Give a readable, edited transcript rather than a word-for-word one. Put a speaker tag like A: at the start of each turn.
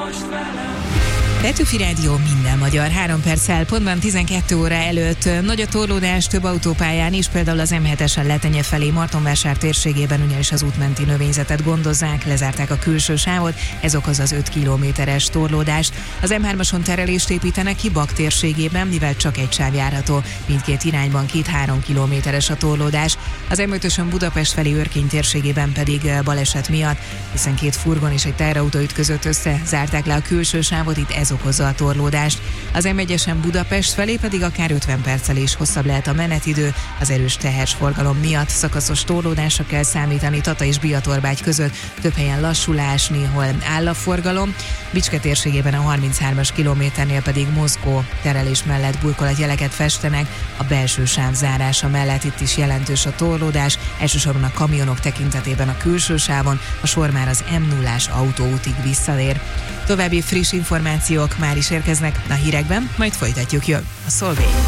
A: Petőfi Rádió, minden magyar. 3 perccel, pontban 12 óra előtt nagy a torlódás több autópályán is, például az M7-esen Letenye felé Martonvásár térségében, ugyanis az útmenti növényzetet gondozzák, lezárták a külső sávot, ez okoz az 5 kilométeres torlódást. Az M3-ason terelést építenek ki Bak térségében, mivel csak egy sáv járható, mindkét irányban 2-3 kilométeres a torlódás. Az M5-ösön Budapest felé Örkény térségében pedig baleset miatt, hiszen 2 furgon és egy teherautó ütközött össze, zárták le a külső sávot, itt ez okozza a torlódást. Az M1-esen Budapest felé pedig akár 50 perccel is hosszabb lehet a menetidő, az erős teherforgalom miatt szakaszos torlódásra kell számítani Tata és Biatorbágy között, több helyen lassulás, néhol áll a forgalom. Bicske térségében a 33-as kilométernél pedig mozgó terelés mellett burkolatjeleket festenek, a belső sáv zárása mellett itt is jelentős a torlódás, elsősorban a kamionok tekintetében a külső sávon, a sor már az M0-ás autóútig visszaér. További friss információk már is érkeznek a hírekben, majd folytatjuk, jön a Szolvé.